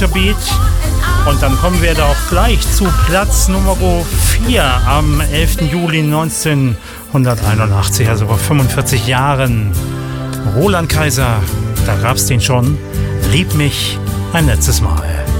Beat. Und dann kommen wir doch gleich zu Platz Nummer 4 am 11. Juli 1981, also vor 45 Jahren. Roland Kaiser, da gab's den schon. Lieb mich ein letztes Mal.